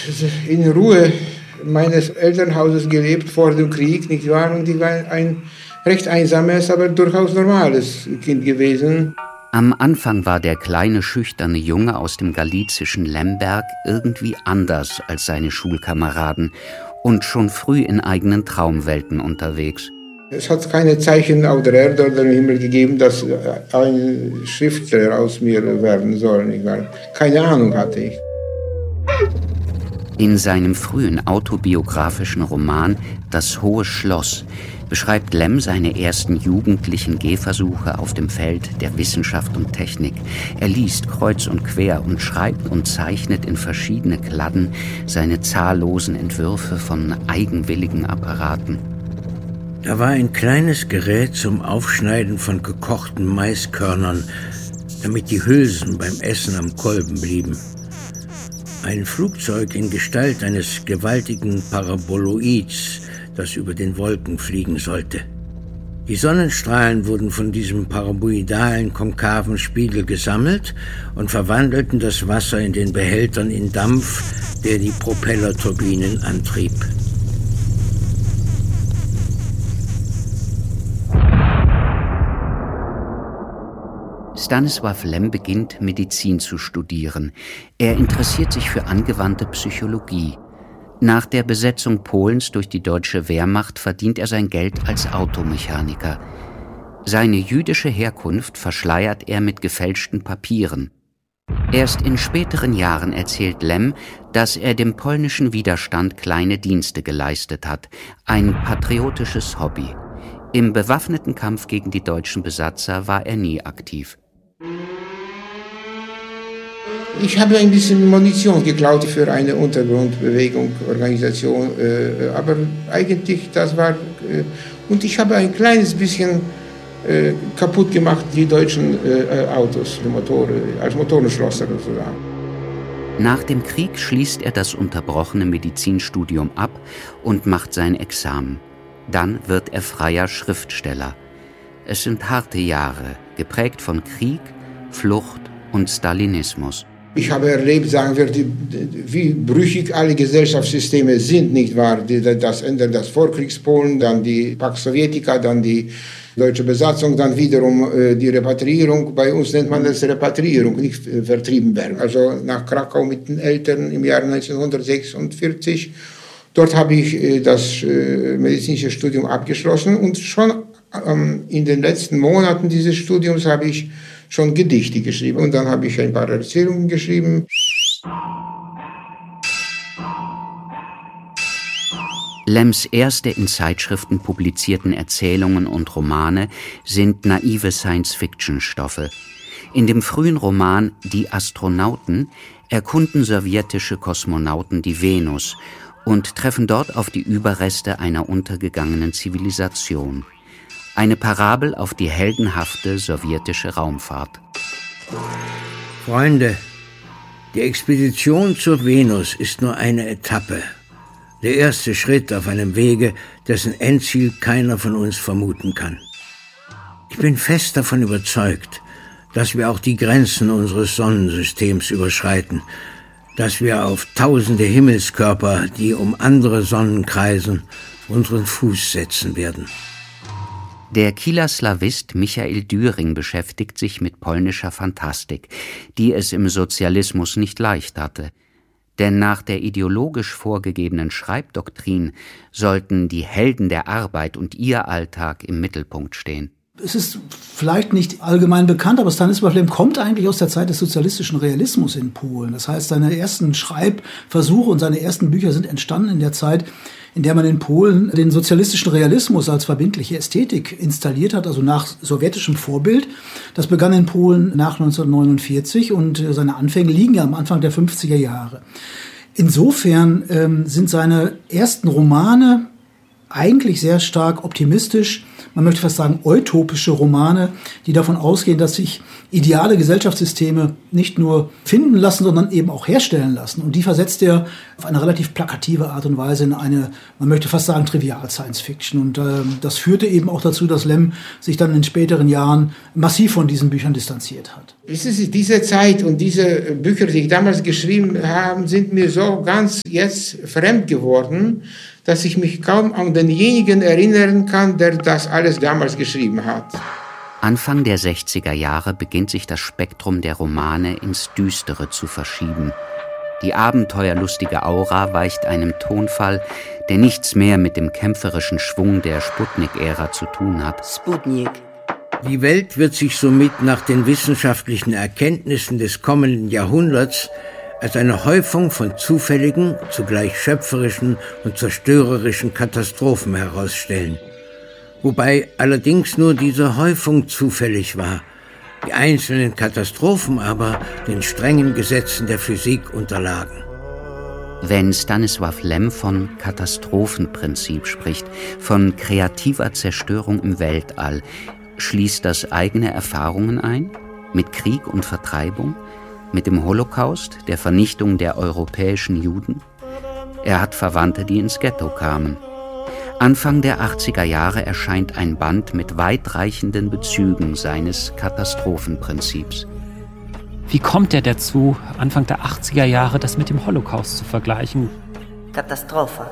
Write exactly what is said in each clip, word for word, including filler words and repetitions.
in Ruhe meines Elternhauses gelebt vor dem Krieg, nicht wahr? Und ich war ein recht einsames, aber durchaus normales Kind gewesen. Am Anfang war der kleine, schüchterne Junge aus dem galizischen Lemberg irgendwie anders als seine Schulkameraden und schon früh in eigenen Traumwelten unterwegs. Es hat keine Zeichen auf der Erde oder im Himmel gegeben, dass ein Schriftsteller aus mir werden soll. Nicht wahr? Keine Ahnung hatte ich. In seinem frühen autobiografischen Roman »Das hohe Schloss« beschreibt Lem seine ersten jugendlichen Gehversuche auf dem Feld der Wissenschaft und Technik. Er liest kreuz und quer und schreibt und zeichnet in verschiedene Kladden seine zahllosen Entwürfe von eigenwilligen Apparaten. Da war ein kleines Gerät zum Aufschneiden von gekochten Maiskörnern, damit die Hülsen beim Essen am Kolben blieben. Ein Flugzeug in Gestalt eines gewaltigen Paraboloids, das über den Wolken fliegen sollte. Die Sonnenstrahlen wurden von diesem paraboidalen, konkaven Spiegel gesammelt und verwandelten das Wasser in den Behältern in Dampf, der die Propellerturbinen antrieb. Stanisław Lem beginnt, Medizin zu studieren. Er interessiert sich für angewandte Psychologie. Nach der Besetzung Polens durch die deutsche Wehrmacht verdient er sein Geld als Automechaniker. Seine jüdische Herkunft verschleiert er mit gefälschten Papieren. Erst in späteren Jahren erzählt Lem, dass er dem polnischen Widerstand kleine Dienste geleistet hat, ein patriotisches Hobby. Im bewaffneten Kampf gegen die deutschen Besatzer war er nie aktiv. Ich habe ein bisschen Munition geklaut für eine Untergrundbewegung, Organisation, äh, aber eigentlich das war, äh, und ich habe ein kleines bisschen äh, kaputt gemacht, die deutschen äh, Autos, die Motoren, als Motorenschlosser sozusagen. Nach dem Krieg schließt er das unterbrochene Medizinstudium ab und macht sein Examen. Dann wird er freier Schriftsteller. Es sind harte Jahre, geprägt von Krieg, Flucht und Stalinismus. Ich habe erlebt, sagen wir, die, wie brüchig alle Gesellschaftssysteme sind, nicht wahr? Das Ende des Vorkriegspolen, dann die Pax Sovietica, dann die deutsche Besatzung, dann wiederum äh, die Repatriierung. Bei uns nennt man das Repatriierung, nicht äh, vertrieben werden. Also nach Krakau mit den Eltern im Jahr neunzehnhundertsechsundvierzig. Dort habe ich äh, das äh, medizinische Studium abgeschlossen und schon ähm, in den letzten Monaten dieses Studiums habe ich schon Gedichte geschrieben und dann habe ich ein paar Erzählungen geschrieben. Lems erste in Zeitschriften publizierten Erzählungen und Romane sind naive Science-Fiction-Stoffe. In dem frühen Roman »Die Astronauten« erkunden sowjetische Kosmonauten die Venus und treffen dort auf die Überreste einer untergegangenen Zivilisation. Eine Parabel auf die heldenhafte sowjetische Raumfahrt. Freunde, die Expedition zur Venus ist nur eine Etappe. Der erste Schritt auf einem Wege, dessen Endziel keiner von uns vermuten kann. Ich bin fest davon überzeugt, dass wir auch die Grenzen unseres Sonnensystems überschreiten, dass wir auf tausende Himmelskörper, die um andere Sonnen kreisen, unseren Fuß setzen werden. Der Kieler Slawist Michael Düring beschäftigt sich mit polnischer Fantastik, die es im Sozialismus nicht leicht hatte. Denn nach der ideologisch vorgegebenen Schreibdoktrin sollten die Helden der Arbeit und ihr Alltag im Mittelpunkt stehen. Es ist vielleicht nicht allgemein bekannt, aber Stanisław Lem kommt eigentlich aus der Zeit des sozialistischen Realismus in Polen. Das heißt, seine ersten Schreibversuche und seine ersten Bücher sind entstanden in der Zeit, in der man in Polen den sozialistischen Realismus als verbindliche Ästhetik installiert hat, also nach sowjetischem Vorbild. Das begann in Polen nach neunzehnhundertneunundvierzig und seine Anfänge liegen ja am Anfang der fünfziger Jahre. Insofern ähm, sind seine ersten Romane eigentlich sehr stark optimistisch man möchte fast sagen, utopische Romane, die davon ausgehen, dass sich ideale Gesellschaftssysteme nicht nur finden lassen, sondern eben auch herstellen lassen. Und die versetzt er auf eine relativ plakative Art und Weise in eine, man möchte fast sagen, trivial Science Fiction. Und äh, das führte eben auch dazu, dass Lem sich dann in späteren Jahren massiv von diesen Büchern distanziert hat. Wissen Sie, diese Zeit und diese Bücher, die ich damals geschrieben habe, sind mir so ganz jetzt fremd geworden, dass ich mich kaum an denjenigen erinnern kann, der das alles damals geschrieben hat. Anfang der sechziger Jahre beginnt sich das Spektrum der Romane ins Düstere zu verschieben. Die abenteuerlustige Aura weicht einem Tonfall, der nichts mehr mit dem kämpferischen Schwung der Sputnik-Ära zu tun hat. Sputnik. Die Welt wird sich somit nach den wissenschaftlichen Erkenntnissen des kommenden Jahrhunderts als eine Häufung von zufälligen, zugleich schöpferischen und zerstörerischen Katastrophen herausstellen. Wobei allerdings nur diese Häufung zufällig war, die einzelnen Katastrophen aber den strengen Gesetzen der Physik unterlagen. Wenn Stanisław Lem von Katastrophenprinzip spricht, von kreativer Zerstörung im Weltall, schließt das eigene Erfahrungen ein? Mit Krieg und Vertreibung? Mit dem Holocaust, der Vernichtung der europäischen Juden? Er hat Verwandte, die ins Ghetto kamen. Anfang der achtziger Jahre erscheint ein Band mit weitreichenden Bezügen seines Katastrophenprinzips. Wie kommt er dazu, Anfang der achtziger Jahre das mit dem Holocaust zu vergleichen? Katastrophe.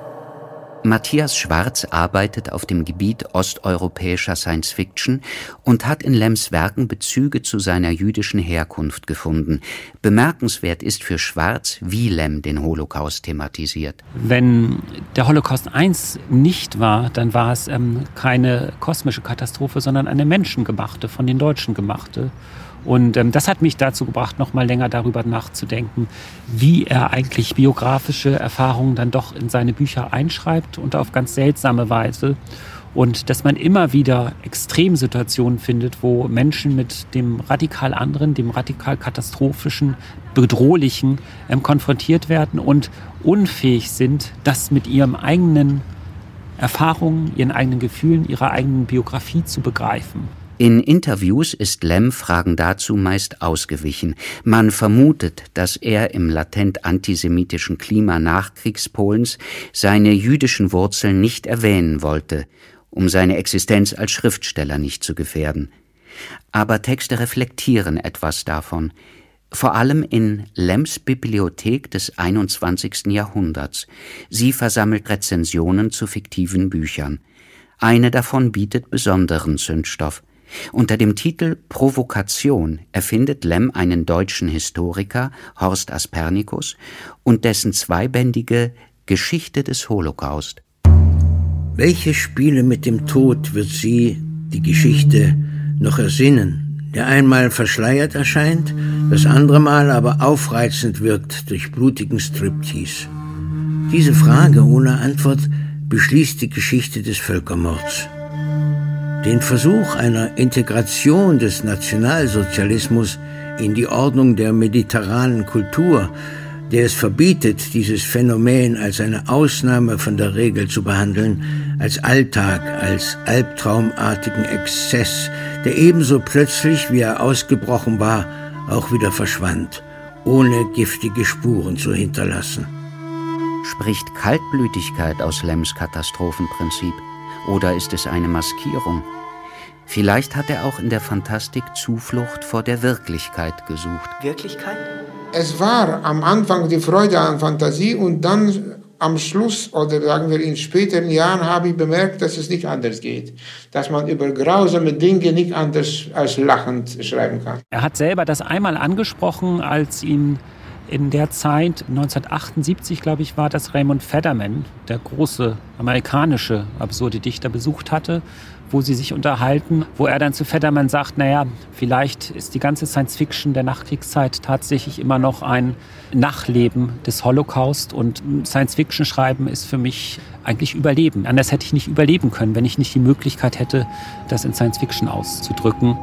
Matthias Schwarz arbeitet auf dem Gebiet osteuropäischer Science-Fiction und hat in Lems Werken Bezüge zu seiner jüdischen Herkunft gefunden. Bemerkenswert ist für Schwarz, wie Lem den Holocaust thematisiert. Wenn der Holocaust eins nicht war, dann war es ähm, keine kosmische Katastrophe, sondern eine menschengemachte, von den Deutschen gemachte. Und ähm, das hat mich dazu gebracht, noch mal länger darüber nachzudenken, wie er eigentlich biografische Erfahrungen dann doch in seine Bücher einschreibt und auf ganz seltsame Weise. Und dass man immer wieder Extremsituationen findet, wo Menschen mit dem radikal anderen, dem radikal katastrophischen, bedrohlichen ähm, konfrontiert werden und unfähig sind, das mit ihren eigenen Erfahrungen, ihren eigenen Gefühlen, ihrer eigenen Biografie zu begreifen. In Interviews ist Lem Fragen dazu meist ausgewichen. Man vermutet, dass er im latent antisemitischen Klima Nachkriegspolens seine jüdischen Wurzeln nicht erwähnen wollte, um seine Existenz als Schriftsteller nicht zu gefährden. Aber Texte reflektieren etwas davon. Vor allem in Lems Bibliothek des einundzwanzigsten Jahrhunderts. Sie versammelt Rezensionen zu fiktiven Büchern. Eine davon bietet besonderen Zündstoff. Unter dem Titel Provokation erfindet Lem einen deutschen Historiker, Horst Aspernicus, und dessen zweibändige Geschichte des Holocaust. Welche Spiele mit dem Tod wird sie, die Geschichte, noch ersinnen, der einmal verschleiert erscheint, das andere Mal aber aufreizend wirkt durch blutigen Striptease? Diese Frage ohne Antwort beschließt die Geschichte des Völkermords. Den Versuch einer Integration des Nationalsozialismus in die Ordnung der mediterranen Kultur, der es verbietet, dieses Phänomen als eine Ausnahme von der Regel zu behandeln, als Alltag, als albtraumartigen Exzess, der ebenso plötzlich, wie er ausgebrochen war, auch wieder verschwand, ohne giftige Spuren zu hinterlassen. Spricht Kaltblütigkeit aus Lems Katastrophenprinzip? Oder ist es eine Maskierung? Vielleicht hat er auch in der Fantastik Zuflucht vor der Wirklichkeit gesucht. Wirklichkeit? Es war am Anfang die Freude an Fantasie und dann am Schluss oder sagen wir in späteren Jahren habe ich bemerkt, dass es nicht anders geht. Dass man über grausame Dinge nicht anders als lachend schreiben kann. Er hat selber das einmal angesprochen, als ihm in der Zeit, neunzehnhundertachtundsiebzig, glaube ich, war das, Raymond Federman, der große amerikanische absurde Dichter, besucht hatte, wo sie sich unterhalten, wo er dann zu Federman sagt, naja, vielleicht ist die ganze Science-Fiction der Nachkriegszeit tatsächlich immer noch ein Nachleben des Holocaust und Science-Fiction schreiben ist für mich eigentlich Überleben. Anders hätte ich nicht überleben können, wenn ich nicht die Möglichkeit hätte, das in Science-Fiction auszudrücken.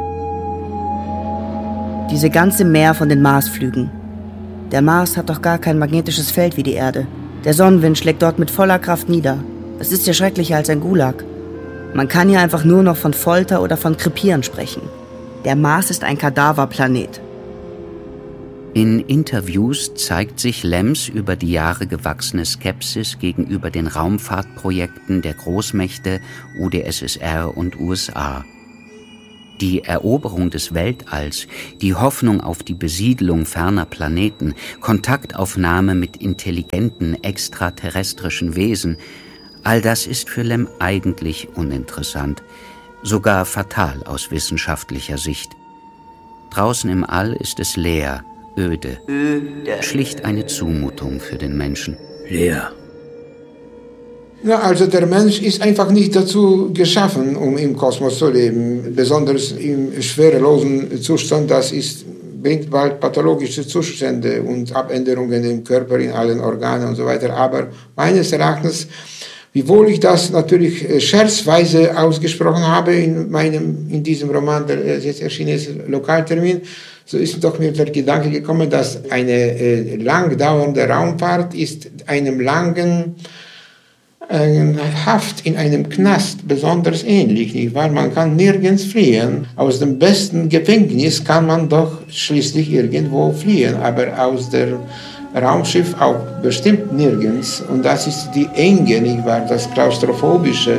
Diese ganze Meer von den Marsflügen. Der Mars hat doch gar kein magnetisches Feld wie die Erde. Der Sonnenwind schlägt dort mit voller Kraft nieder. Es ist ja schrecklicher als ein Gulag. Man kann hier einfach nur noch von Folter oder von Krepieren sprechen. Der Mars ist ein Kadaverplanet. In Interviews zeigt sich Lems über die Jahre gewachsene Skepsis gegenüber den Raumfahrtprojekten der Großmächte U d S S R und U S A. Die Eroberung des Weltalls, die Hoffnung auf die Besiedlung ferner Planeten, Kontaktaufnahme mit intelligenten extraterrestrischen Wesen, all das ist für Lem eigentlich uninteressant, sogar fatal aus wissenschaftlicher Sicht. Draußen im All ist es leer, öde, schlicht eine Zumutung für den Menschen. Leer. Ja, also der Mensch ist einfach nicht dazu geschaffen, um im Kosmos zu leben, besonders im schwerelosen Zustand. Das ist, bringt bald pathologische Zustände und Abänderungen im Körper, in allen Organen und so weiter. Aber meines Erachtens, wiewohl ich das natürlich scherzweise ausgesprochen habe in meinem, in diesem Roman, der jetzt erschienen ist, Lokaltermin, so ist doch mir der Gedanke gekommen, dass eine äh, lang dauernde Raumfahrt ist einem langen äh, Haft in einem Knast besonders ähnlich, nicht wahr? Man kann nirgends fliehen. Aus dem besten Gefängnis kann man doch schließlich irgendwo fliehen, aber aus der Raumschiff auch bestimmt nirgends. Und das ist die Enge, nicht wahr? Das Klaustrophobische.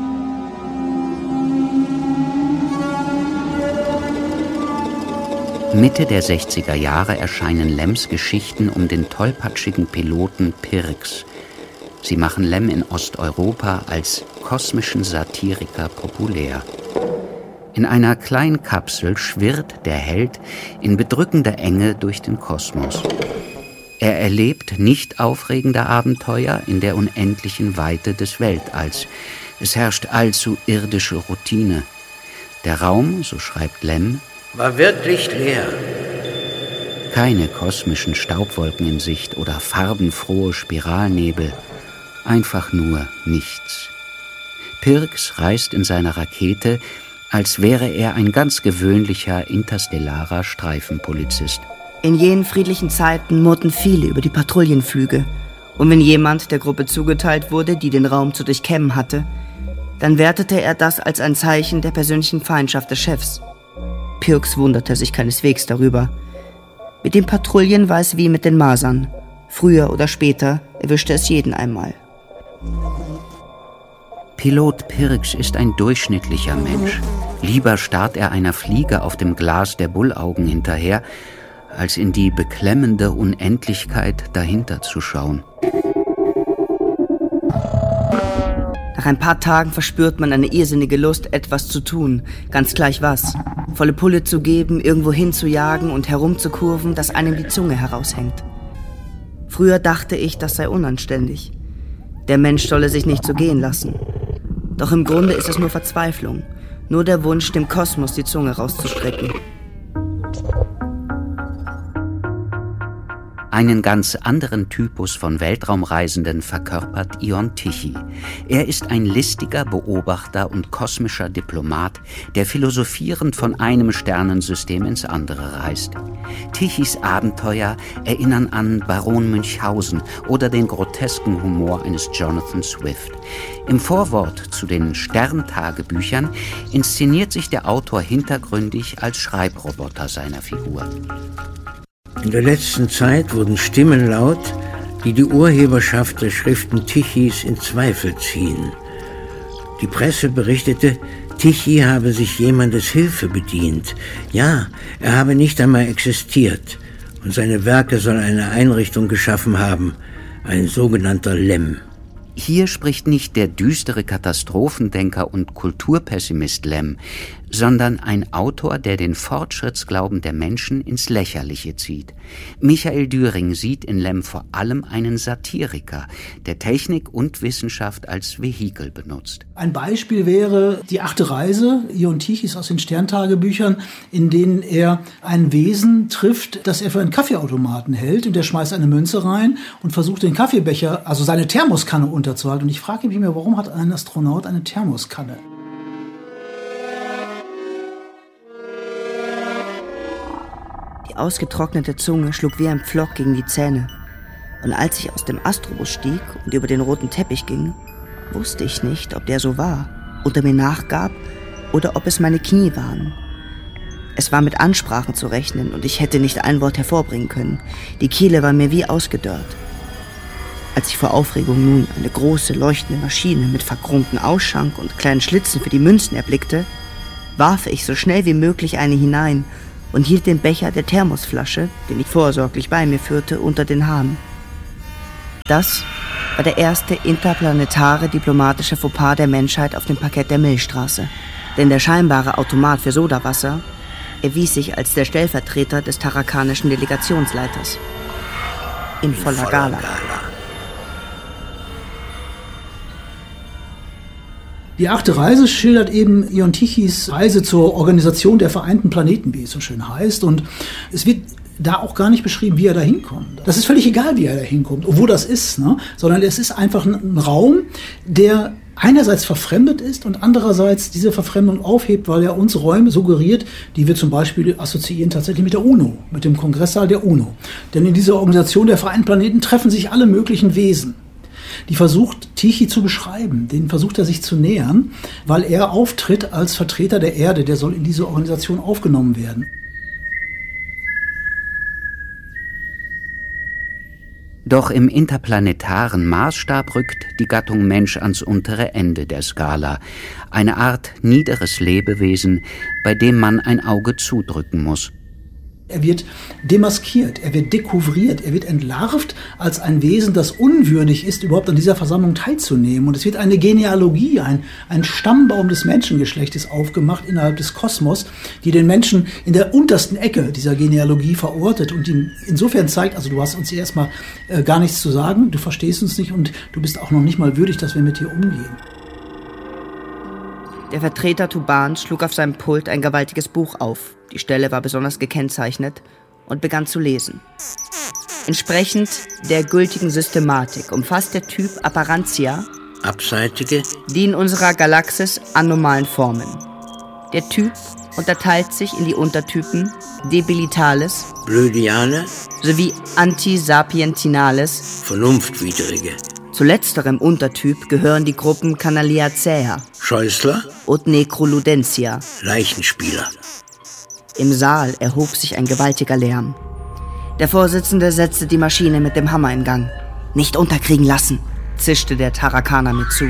Mitte der sechziger Jahre erscheinen Lems Geschichten um den tollpatschigen Piloten Pirks. Sie machen Lem in Osteuropa als kosmischen Satiriker populär. In einer kleinen Kapsel schwirrt der Held in bedrückender Enge durch den Kosmos. Er erlebt nicht aufregende Abenteuer in der unendlichen Weite des Weltalls. Es herrscht allzu irdische Routine. Der Raum, so schreibt Lem, war wirklich leer. Keine kosmischen Staubwolken in Sicht oder farbenfrohe Spiralnebel. Einfach nur nichts. Pirks reist in seiner Rakete, als wäre er ein ganz gewöhnlicher interstellarer Streifenpolizist. In jenen friedlichen Zeiten murrten viele über die Patrouillenflüge. Und wenn jemand der Gruppe zugeteilt wurde, die den Raum zu durchkämmen hatte, dann wertete er das als ein Zeichen der persönlichen Feindschaft des Chefs. Pirks wunderte sich keineswegs darüber. Mit den Patrouillen war es wie mit den Masern. Früher oder später erwischte es jeden einmal. Pilot Pirks ist ein durchschnittlicher Mensch. Lieber starrt er einer Fliege auf dem Glas der Bullaugen hinterher, als in die beklemmende Unendlichkeit dahinter zu schauen. Nach ein paar Tagen verspürt man eine irrsinnige Lust, etwas zu tun, ganz gleich was. Volle Pulle zu geben, irgendwo hinzujagen und herumzukurven, dass einem die Zunge heraushängt. Früher dachte ich, das sei unanständig. Der Mensch solle sich nicht so gehen lassen. Doch im Grunde ist es nur Verzweiflung, nur der Wunsch, dem Kosmos die Zunge rauszustrecken. Einen ganz anderen Typus von Weltraumreisenden verkörpert Ion Tichy. Er ist ein listiger Beobachter und kosmischer Diplomat, der philosophierend von einem Sternensystem ins andere reist. Tichys Abenteuer erinnern an Baron Münchhausen oder den grotesken Humor eines Jonathan Swift. Im Vorwort zu den Sterntagebüchern inszeniert sich der Autor hintergründig als Schreibroboter seiner Figur. In der letzten Zeit wurden Stimmen laut, die die Urheberschaft der Schriften Tichys in Zweifel ziehen. Die Presse berichtete, Tichy habe sich jemandes Hilfe bedient. Ja, er habe nicht einmal existiert. Und seine Werke soll eine Einrichtung geschaffen haben, ein sogenannter Lem. Hier spricht nicht der düstere Katastrophendenker und Kulturpessimist Lem, sondern ein Autor, der den Fortschrittsglauben der Menschen ins Lächerliche zieht. Michael Düring sieht in Lem vor allem einen Satiriker, der Technik und Wissenschaft als Vehikel benutzt. Ein Beispiel wäre die achte Reise Ion Tichys aus den Sterntagebüchern, in denen er ein Wesen trifft, das er für einen Kaffeeautomaten hält, und der schmeißt eine Münze rein und versucht den Kaffeebecher, also seine Thermoskanne unterzuhalten. Und ich frage mich immer, warum hat ein Astronaut eine Thermoskanne? Die ausgetrocknete Zunge schlug wie ein Pflock gegen die Zähne. Und als ich aus dem Astrobus stieg und über den roten Teppich ging, wusste ich nicht, ob der so war oder mir nachgab oder ob es meine Knie waren. Es war mit Ansprachen zu rechnen und ich hätte nicht ein Wort hervorbringen können. Die Kehle war mir wie ausgedörrt. Als ich vor Aufregung nun eine große, leuchtende Maschine mit verchromtem Ausschank und kleinen Schlitzen für die Münzen erblickte, warf ich so schnell wie möglich eine hinein und hielt den Becher der Thermosflasche, den ich vorsorglich bei mir führte, unter den Hahn. Das war der erste interplanetare diplomatische Fauxpas der Menschheit auf dem Parkett der Milchstraße. Denn der scheinbare Automat für Sodawasser erwies sich als der Stellvertreter des tarakanischen Delegationsleiters. In voller Gala. Die achte Reise schildert eben Ion Tichys Reise zur Organisation der Vereinten Planeten, wie es so schön heißt. Und es wird da auch gar nicht beschrieben, wie er da hinkommt. Das ist völlig egal, wie er da hinkommt und wo das ist, ne? Sondern es ist einfach ein Raum, der einerseits verfremdet ist und andererseits diese Verfremdung aufhebt, weil er uns Räume suggeriert, die wir zum Beispiel assoziieren tatsächlich mit der UNO, mit dem Kongresssaal der UNO. Denn in dieser Organisation der Vereinten Planeten treffen sich alle möglichen Wesen. Die versucht Tichy zu beschreiben, denen versucht er sich zu nähern, weil er auftritt als Vertreter der Erde, der soll in diese Organisation aufgenommen werden. Doch im interplanetaren Maßstab rückt die Gattung Mensch ans untere Ende der Skala, eine Art niederes Lebewesen, bei dem man ein Auge zudrücken muss. Er wird demaskiert, er wird dekouvriert, er wird entlarvt als ein Wesen, das unwürdig ist, überhaupt an dieser Versammlung teilzunehmen. Und es wird eine Genealogie, ein, ein Stammbaum des Menschengeschlechtes aufgemacht innerhalb des Kosmos, die den Menschen in der untersten Ecke dieser Genealogie verortet und ihn insofern zeigt, also du hast uns hier erstmal äh, gar nichts zu sagen, du verstehst uns nicht und du bist auch noch nicht mal würdig, dass wir mit dir umgehen. Der Vertreter Tubans schlug auf seinem Pult ein gewaltiges Buch auf. Die Stelle war besonders gekennzeichnet und begann zu lesen. Entsprechend der gültigen Systematik umfasst der Typ Aperantia abseitige die in unserer Galaxis anomalen Formen. Der Typ unterteilt sich in die Untertypen Debilitalis, Blödiane sowie Antisapientinales, vernunftwidrige. Zu letzterem Untertyp gehören die Gruppen Canaliacea, Scheußler und Necroludentia, Leichenspieler. Im Saal erhob sich ein gewaltiger Lärm. Der Vorsitzende setzte die Maschine mit dem Hammer in Gang. »Nicht unterkriegen lassen«, zischte der Tarakaner mir zu.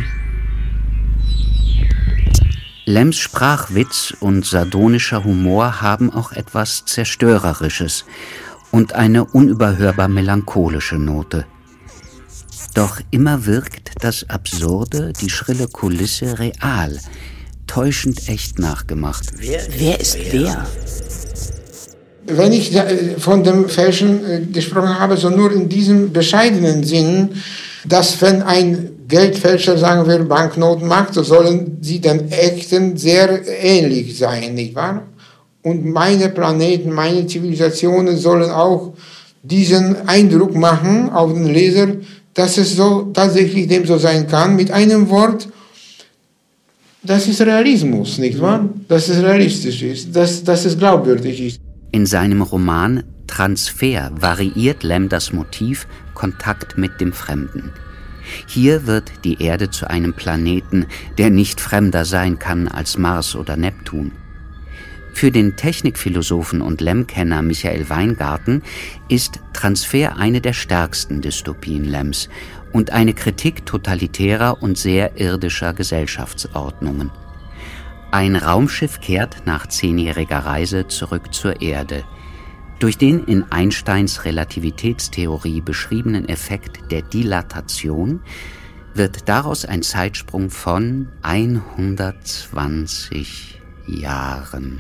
Lems Sprachwitz und sardonischer Humor haben auch etwas Zerstörerisches und eine unüberhörbar melancholische Note. Doch immer wirkt das Absurde, die schrille Kulisse real, täuschend echt nachgemacht. Wer, wer ist wer? Wenn ich von dem Fälschen gesprochen habe, so nur in diesem bescheidenen Sinn, dass wenn ein Geldfälscher, sagen wir, Banknoten macht, so sollen sie den echten sehr ähnlich sein, nicht wahr? Und meine Planeten, meine Zivilisationen sollen auch diesen Eindruck machen auf den Leser, dass es so tatsächlich dem so sein kann. Mit einem Wort, das ist Realismus, nicht wahr? Dass es realistisch ist, dass, dass es glaubwürdig ist. In seinem Roman Transfer variiert Lem das Motiv Kontakt mit dem Fremden. Hier wird die Erde zu einem Planeten, der nicht fremder sein kann als Mars oder Neptun. Für den Technikphilosophen und Lem-Kenner Michael Weingarten ist Transfer eine der stärksten Dystopien Lems und eine Kritik totalitärer und sehr irdischer Gesellschaftsordnungen. Ein Raumschiff kehrt nach zehnjähriger Reise zurück zur Erde. Durch den in Einsteins Relativitätstheorie beschriebenen Effekt der Dilatation wird daraus ein Zeitsprung von hundertzwanzig Jahren.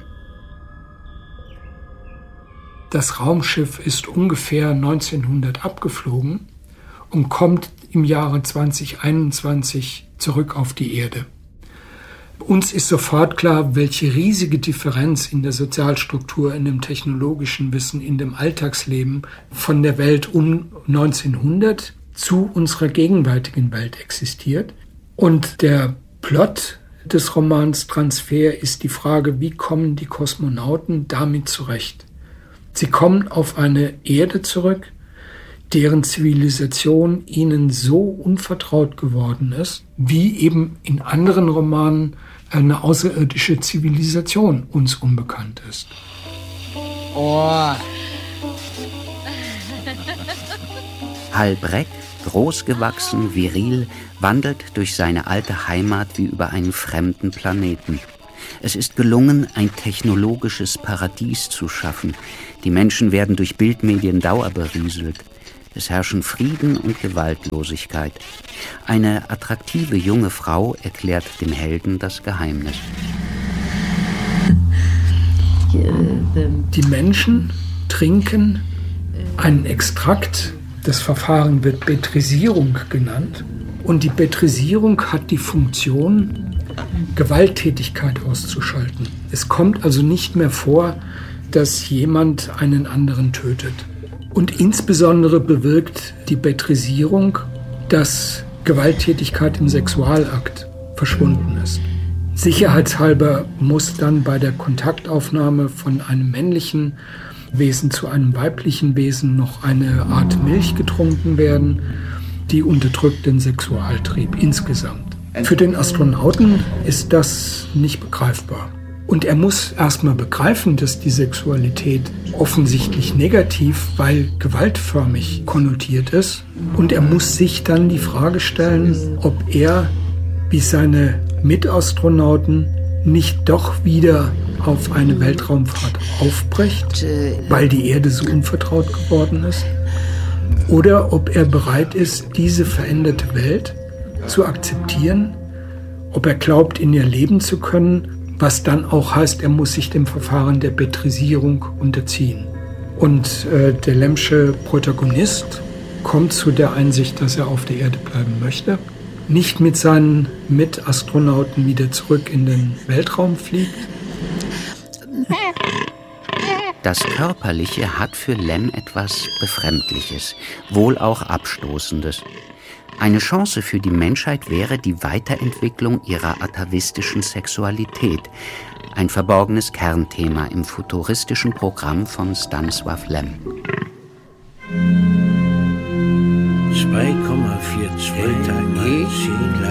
Das Raumschiff ist ungefähr neunzehnhundert abgeflogen und kommt im Jahre zweitausendeinundzwanzig zurück auf die Erde. Uns ist sofort klar, welche riesige Differenz in der Sozialstruktur, in dem technologischen Wissen, in dem Alltagsleben von der Welt um neunzehnhundert zu unserer gegenwärtigen Welt existiert. Und der Plot des Romans Transfer ist die Frage, wie kommen die Kosmonauten damit zurecht? Sie kommen auf eine Erde zurück, deren Zivilisation ihnen so unvertraut geworden ist, wie eben in anderen Romanen eine außerirdische Zivilisation uns unbekannt ist. Oh. Halbreck, großgewachsen, viril, wandelt durch seine alte Heimat wie über einen fremden Planeten. Es ist gelungen, ein technologisches Paradies zu schaffen. Die Menschen werden durch Bildmedien dauerberieselt. Es herrschen Frieden und Gewaltlosigkeit. Eine attraktive junge Frau erklärt dem Helden das Geheimnis. Die Menschen trinken einen Extrakt. Das Verfahren wird Betrisierung genannt. Und die Betrisierung hat die Funktion, Gewalttätigkeit auszuschalten. Es kommt also nicht mehr vor, dass jemand einen anderen tötet. Und insbesondere bewirkt die Betrisierung, dass Gewalttätigkeit im Sexualakt verschwunden ist. Sicherheitshalber muss dann bei der Kontaktaufnahme von einem männlichen Wesen zu einem weiblichen Wesen noch eine Art Milch getrunken werden, die unterdrückt den Sexualtrieb insgesamt. Für den Astronauten ist das nicht begreifbar. Und er muss erstmal begreifen, dass die Sexualität offensichtlich negativ, weil gewaltförmig konnotiert ist. Und er muss sich dann die Frage stellen, ob er, wie seine Mitastronauten, nicht doch wieder auf eine Weltraumfahrt aufbricht, weil die Erde so unvertraut geworden ist. Oder ob er bereit ist, diese veränderte Welt zu akzeptieren, ob er glaubt, in ihr leben zu können, was dann auch heißt, er muss sich dem Verfahren der Betrisierung unterziehen. Und äh, der Lemmsche Protagonist kommt zu der Einsicht, dass er auf der Erde bleiben möchte, nicht mit seinen Mitastronauten wieder zurück in den Weltraum fliegt. Das Körperliche hat für Lem etwas Befremdliches, wohl auch Abstoßendes. Eine Chance für die Menschheit wäre die Weiterentwicklung ihrer atavistischen Sexualität, ein verborgenes Kernthema im futuristischen Programm von Stanisław Lem. zwei Komma zweiundvierzig mal C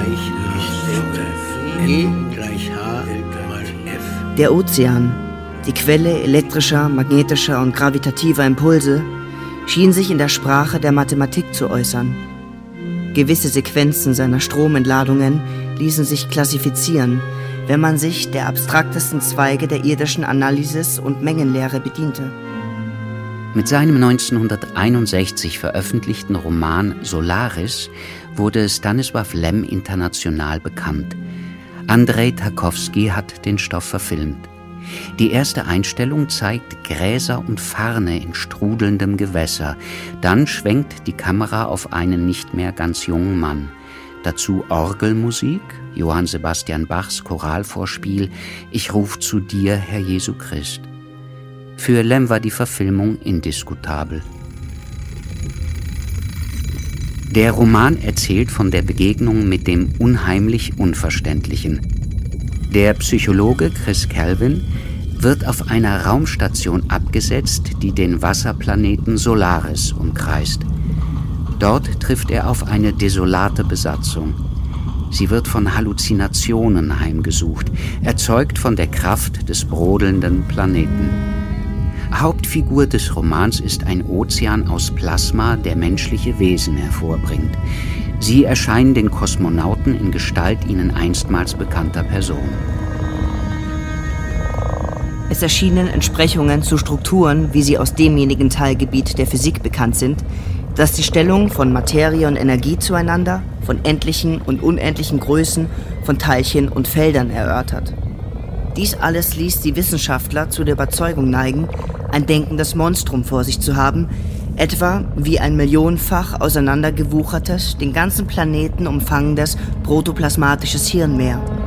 gleich E gleich H mal F. Der Ozean, die Quelle elektrischer, magnetischer und gravitativer Impulse, schien sich in der Sprache der Mathematik zu äußern. Gewisse Sequenzen seiner Stromentladungen ließen sich klassifizieren, wenn man sich der abstraktesten Zweige der irdischen Analysis und Mengenlehre bediente. Mit seinem neunzehnhunderteinundsechzig veröffentlichten Roman Solaris wurde Stanisław Lem international bekannt. Andrzej Tarkowski hat den Stoff verfilmt. Die erste Einstellung zeigt Gräser und Farne in strudelndem Gewässer. Dann schwenkt die Kamera auf einen nicht mehr ganz jungen Mann. Dazu Orgelmusik, Johann Sebastian Bachs Choralvorspiel »Ich ruf zu dir, Herr Jesu Christ«. Für Lem war die Verfilmung indiskutabel. Der Roman erzählt von der Begegnung mit dem unheimlich Unverständlichen. Der Psychologe Chris Calvin wird auf einer Raumstation abgesetzt, die den Wasserplaneten Solaris umkreist. Dort trifft er auf eine desolate Besatzung. Sie wird von Halluzinationen heimgesucht, erzeugt von der Kraft des brodelnden Planeten. Hauptfigur des Romans ist ein Ozean aus Plasma, der menschliche Wesen hervorbringt. Sie erscheinen den Kosmonauten in Gestalt ihnen einstmals bekannter Personen. Es erschienen Entsprechungen zu Strukturen, wie sie aus demjenigen Teilgebiet der Physik bekannt sind, das die Stellung von Materie und Energie zueinander, von endlichen und unendlichen Größen, von Teilchen und Feldern erörtert. Dies alles ließ die Wissenschaftler zu der Überzeugung neigen, ein denkendes Monstrum vor sich zu haben, etwa wie ein millionenfach auseinandergewuchertes, den ganzen Planeten umfangendes protoplasmatisches Hirnmeer.